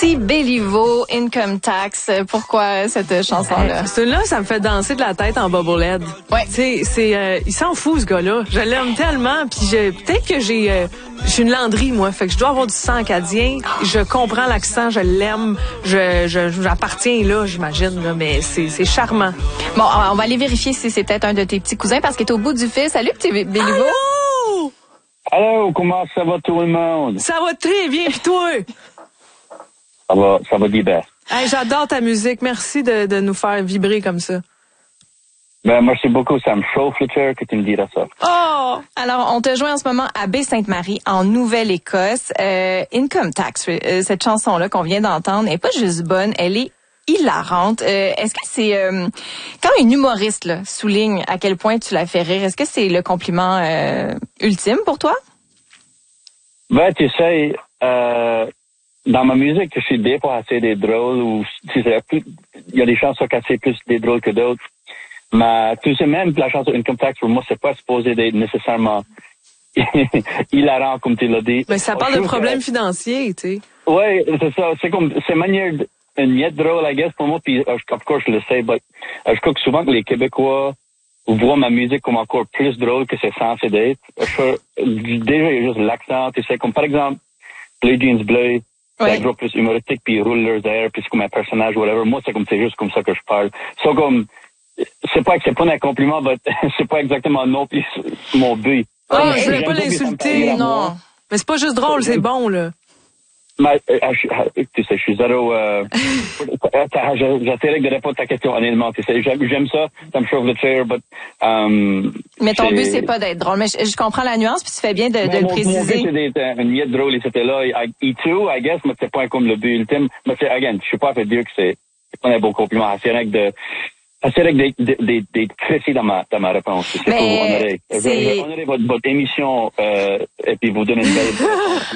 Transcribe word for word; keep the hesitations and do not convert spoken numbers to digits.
Petit Béliveau, Income Tax. Pourquoi cette chanson-là? Ce là ça me fait danser de la tête en bobblehead. Ouais. Tu sais, c'est, euh, il s'en fout, ce gars-là. Je l'aime tellement, puis je, peut-être que j'ai, euh, j'ai une landrie, moi. Fait que je dois avoir du sang acadien. Je comprends l'accent, je l'aime. Je, je, j'appartiens là, j'imagine, là, mais c'est, c'est charmant. Bon, on va aller vérifier si c'est peut-être un de tes petits cousins parce qu'il est au bout du fil. Salut, Petit Béliveau. Allô! Allô, comment ça va tout le monde? Ça va très bien, pis toi? Ça va, ça va bien. Hey, j'adore ta musique. Merci de, de nous faire vibrer comme ça. Ben, merci beaucoup. Ça me chauffe le cœur que tu me diras ça. Oh! Alors, on te joint en ce moment à Baie-Sainte-Marie, en Nouvelle-Écosse. Euh, Income Tax, euh, cette chanson-là qu'on vient d'entendre, n'est pas juste bonne, elle est hilarante. Euh, est-ce que c'est... Euh, quand un humoriste là, souligne à quel point tu la fais rire, est-ce que c'est le compliment euh, ultime pour toi? Ben, tu sais, euh, dans ma musique, je suis des fois assez des drôles ou tu sais, il y a des chansons qui sont assez plus des drôles que d'autres. Mais tu sais, même la chanson Income Tax, pour moi, c'est pas supposé d'être nécessairement hilarant, comme tu l'as dit. Mais ça parle je de problèmes que... financiers, tu sais. Oui, c'est ça. C'est comme, c'est manière, une miette drôle, I guess, pour moi, puis, of course, je le sais, mais je crois que souvent que les Québécois voient ma musique comme encore plus drôle que c'est censé d'être. Je, déjà, il y a juste l'accent, tu sais, comme par exemple, Blue Jeans Bleu, c'est un groupe plus humoristique, puis ils roulent leurs airs, puis c'est comme un personnage, whatever. Moi, c'est comme, c'est juste comme ça que je parle. C'est comme, c'est pas que c'est pas un compliment, mais c'est pas exactement non plus mon but. Oh, mais, je voulais pas l'insulter, non. Mais c'est pas juste drôle, c'est bon, là. Mais, euh, je, tu sais, je suis zéro, euh, j'essaierai de répondre à ta question honnêtement, tu sais, j'aime, j'aime ça, ça me chauffe le cœur, but, um, mais ton but, c'est pas d'être drôle, mais je, je comprends la nuance, puis tu fais bien de, de mon, le préciser. Mon but, c'est d'être une miette drôle, et c'était là, I, I too, I guess, mais c'est pas comme le but ultime, mais c'est, again, je suis pas à fait dire que c'est, c'est pas un bon compliment, c'est rien que de, c'est vrai que d'être précis dans ma, dans ma réponse. C'est pour vous honorer. Je vais honorer votre, votre émission, euh, et puis vous donner une belle